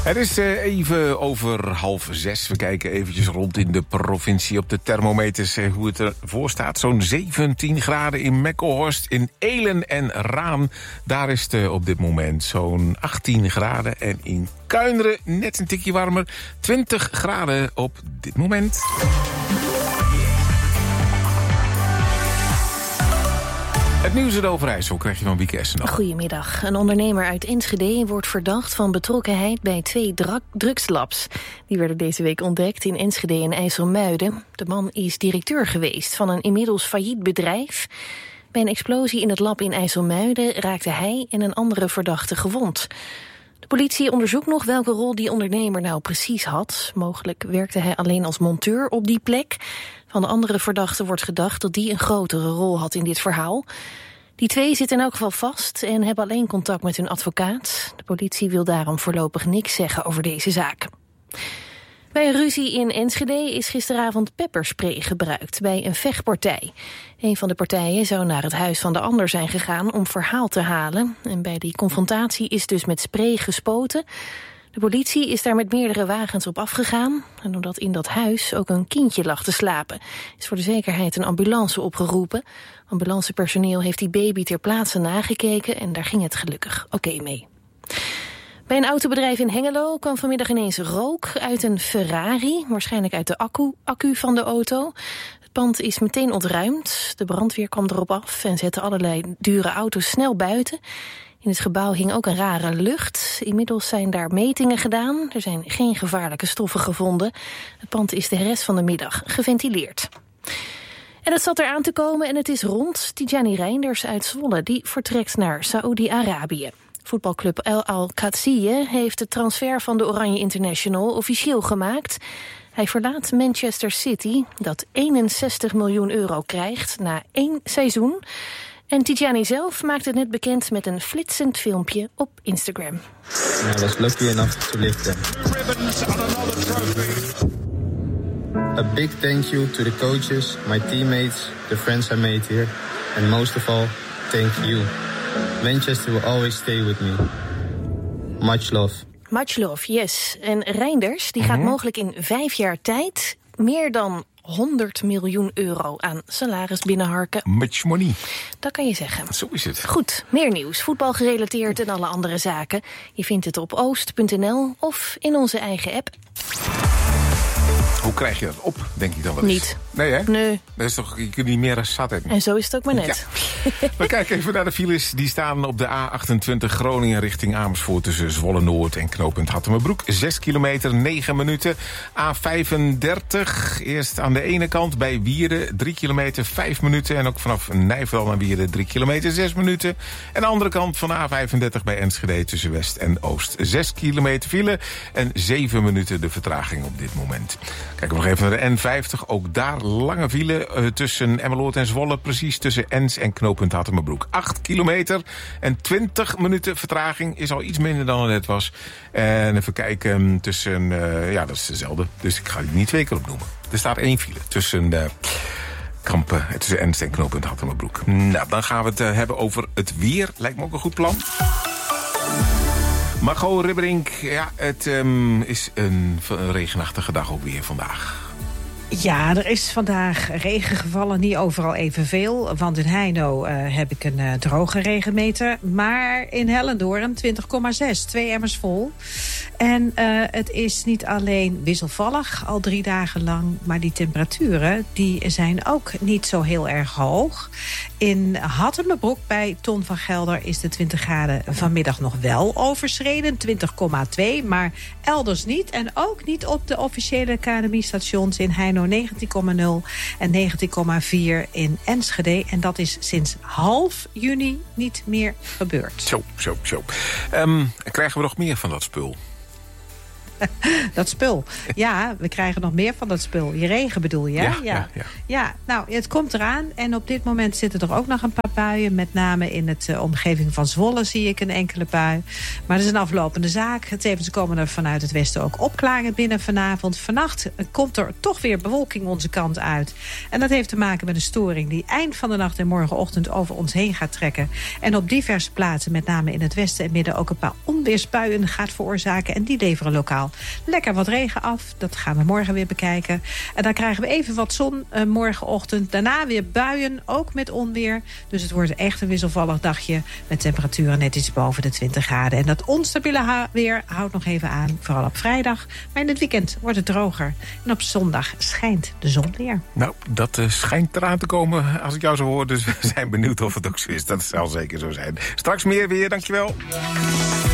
Het is even over 5:30. We kijken eventjes rond in de provincie op de thermometers hoe het ervoor staat. Zo'n 17 graden in Mekkelhorst, in Elen en Raan. Daar is het op dit moment zo'n 18 graden. En in Kuinderen net een tikje warmer. 20 graden op dit moment. Het nieuws uit Overijssel krijg je van Wieke Essenal. Goedemiddag. Een ondernemer uit Enschede wordt verdacht van betrokkenheid bij 2 drugslabs. Die werden deze week ontdekt in Enschede en IJsselmuiden. De man is directeur geweest van een inmiddels failliet bedrijf. Bij een explosie in het lab in IJsselmuiden raakte hij en een andere verdachte gewond. De politie onderzoekt nog welke rol die ondernemer nou precies had. Mogelijk werkte hij alleen als monteur op die plek. Van de andere verdachte wordt gedacht dat die een grotere rol had in dit verhaal. Die 2 zitten in elk geval vast en hebben alleen contact met hun advocaat. De politie wil daarom voorlopig niks zeggen over deze zaak. Bij een ruzie in Enschede is gisteravond pepperspray gebruikt bij een vechtpartij. Een van de partijen zou naar het huis van de ander zijn gegaan om verhaal te halen. En bij die confrontatie is dus met spray gespoten. De politie is daar met meerdere wagens op afgegaan. En omdat in dat huis ook een kindje lag te slapen, is voor de zekerheid een ambulance opgeroepen. Ambulancepersoneel heeft die baby ter plaatse nagekeken en daar ging het gelukkig oké mee. Bij een autobedrijf in Hengelo kwam vanmiddag ineens rook uit een Ferrari, waarschijnlijk uit de accu van de auto. Het pand is meteen ontruimd. De brandweer kwam erop af en zette allerlei dure auto's snel buiten. In het gebouw hing ook een rare lucht. Inmiddels zijn daar metingen gedaan. Er zijn geen gevaarlijke stoffen gevonden. Het pand is de rest van de middag geventileerd. En het zat eraan te komen en het is rond. Tijani Reinders uit Zwolle die vertrekt naar Saoedi-Arabië. Voetbalclub El Al-Qadsiye heeft de transfer van de Oranje International officieel gemaakt. Hij verlaat Manchester City, dat 61 miljoen euro krijgt na 1 seizoen. En Tijani zelf maakt het net bekend met een flitsend filmpje op Instagram. I was lucky enough to live there. A big thank you to the coaches, my teammates, the friends I made here. And most of all, thank you. Manchester will always stay with me. Much love. Much love, yes. En Reinders die gaat mogelijk in 5 jaar tijd meer dan 100 miljoen euro aan salaris binnenharken. Much money. Dat kan je zeggen. Zo is het. Goed, meer nieuws. Voetbal gerelateerd en alle andere zaken. Je vindt het op oost.nl of in onze eigen app. Hoe krijg je dat op, denk ik dan wel eens? Niet. Nee, hè? Nee. Dat is toch, je kunt niet meer zat hebben. En zo is het ook maar net. Ja. We kijken even naar de files. Die staan op de A28 Groningen richting Amersfoort tussen Zwolle-Noord en knooppunt Hattemerbroek. 6 kilometer, 9 minuten. A35, eerst aan de ene kant bij Wierden, 3 kilometer, 5 minuten. En ook vanaf Nijverdal naar Wierden, 3 kilometer, 6 minuten. En de andere kant van A35 bij Enschede tussen West en Oost. 6 kilometer file en 7 minuten de vertraging op dit moment. Kijken we nog even naar de N50. Ook daar lange file tussen Emmeloord en Zwolle. Precies tussen Ens en knooppunt Hattemerbroek. 8 kilometer en 20 minuten vertraging. Is al iets minder dan het net was. En even kijken tussen... ja, dat is dezelfde. Dus ik ga die niet 2 keer opnoemen. Er staat 1 file tussen... Kampen, tussen Ens en knooppunt Hattemerbroek. Nou, dan gaan we het hebben over het weer. Lijkt me ook een goed plan. Margot Ribberink, ja, het is een regenachtige dag ook weer vandaag. Ja, er is vandaag regen gevallen, niet overal evenveel. Want in Heino heb ik een droge regenmeter. Maar in Hellendoorn 20,6, 2 emmers vol. En het is niet alleen wisselvallig, al 3 dagen lang. Maar die temperaturen die zijn ook niet zo heel erg hoog. In Hattemerbroek bij Ton van Gelder is de 20 graden vanmiddag nog wel overschreden. 20,2, maar elders niet. En ook niet op de officiële KNMI-stations in Heino 19,0 en 19,4 in Enschede. En dat is sinds half juni niet meer gebeurd. Zo. Krijgen we nog meer van dat spul? Dat spul. Ja, we krijgen nog meer van dat spul. Je regen bedoel je, hè? Ja, nou, het komt eraan. En op dit moment zitten er ook nog een paar buien. Met name in de omgeving van Zwolle zie ik een enkele bui. Maar dat is een aflopende zaak. Tevens komen er vanuit het westen ook opklaringen binnen vanavond. Vannacht komt er toch weer bewolking onze kant uit. En dat heeft te maken met een storing die eind van de nacht en morgenochtend over ons heen gaat trekken. En op diverse plaatsen, met name in het westen en midden, ook een paar onweersbuien gaat veroorzaken. En die leveren lokaal lekker wat regen af. Dat gaan we morgen weer bekijken. En dan krijgen we even wat zon morgenochtend. Daarna weer buien, ook met onweer. Dus het wordt echt een wisselvallig dagje met temperaturen net iets boven de 20 graden. En dat onstabiele weer houdt nog even aan, vooral op vrijdag. Maar in het weekend wordt het droger. En op zondag schijnt de zon weer. Nou, dat schijnt eraan te komen als ik jou zo hoor. Dus we zijn benieuwd of het ook zo is. Dat zal zeker zo zijn. Straks meer weer, dankjewel.